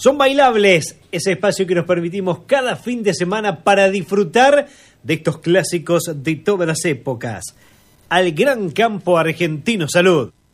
Son Bailables, ese espacio que nos permitimos cada fin de semana para disfrutar de estos clásicos de todas las épocas. Al Gran Campo Argentino, salud.